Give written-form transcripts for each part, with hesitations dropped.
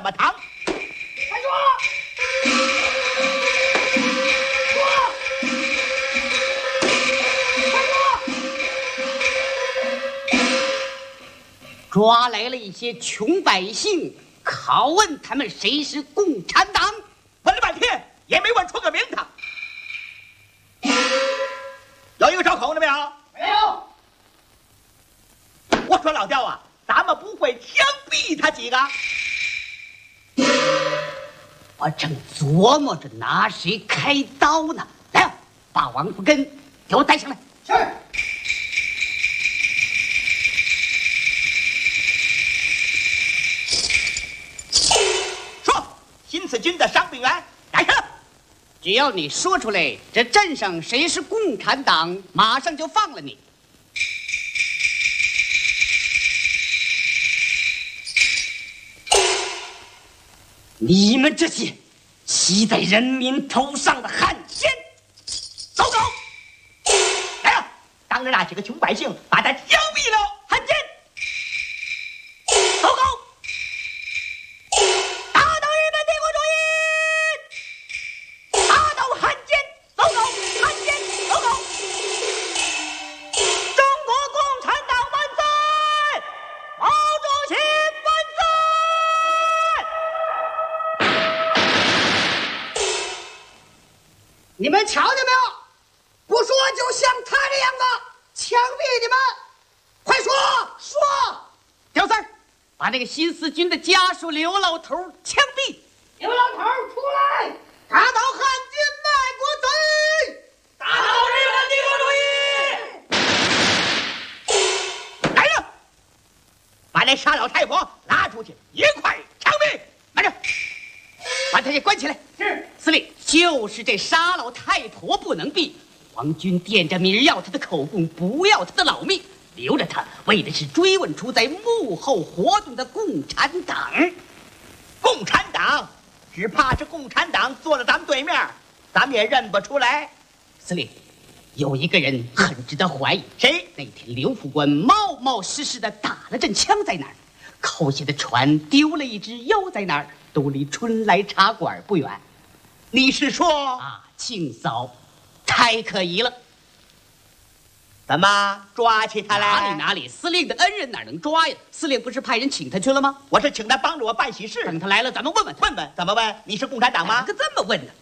么烫。 快说！ 抓来了一些穷百姓，拷问他们谁是共产党。 问了半天也没问出个名堂。有一个招口的没有？ 没有。 我说老刁啊，咱们不会枪毙他几个？ 我正琢磨着拿谁开刀呢。来，把王福根给我带上来。 是。 说，新四军的伤病员来上。 只要你说出来，这镇上谁是共产党，马上就放了你。你们这些骑在人民头上的汉奸， 走走！来了，当着那几个穷百姓，把他枪毙了！汉奸，走走！打倒日本帝国主义！打倒汉奸，走走！汉奸，走走！中国共产党万岁！毛主席万岁！ 你们瞧见没有？不说就像他这样的枪毙你们！快说说！ 刁三儿，把那个新四军的家属刘老头枪毙！ 刘老头出来！打倒汉奸卖国贼！ 打倒日本帝国主义！来人，把那傻老太婆拉出去，一块枪毙！慢着， 把他给关起来。 是。 司令，就是这傻老太婆不能毙。皇军惦着明儿要他的口供，不要他的老命，留着他，为的是追问出在幕后活动的共产党。 共产党，只怕是共产党坐在咱们对面，咱们也认不出来。 司令，有一个人很值得怀疑。 谁？ 那天刘副官冒冒失失的打了阵枪在哪儿？扣下的船丢了一只又在哪儿？都离春来茶馆不远。 你是说啊，庆嫂，太可疑了。 怎么抓起他来？ 哪里，司令的恩人哪能抓呀？司令不是派人请他去了吗？ 我是请他帮着我办喜事。 等他来了，咱们问问他。 问问怎么问？你是共产党吗？ 可这么问呢？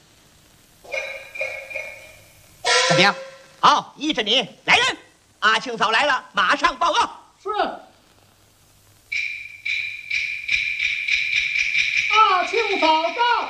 怎么样？ 好，依着你。来人，阿庆嫂来了，马上报告。 是。阿庆嫂到。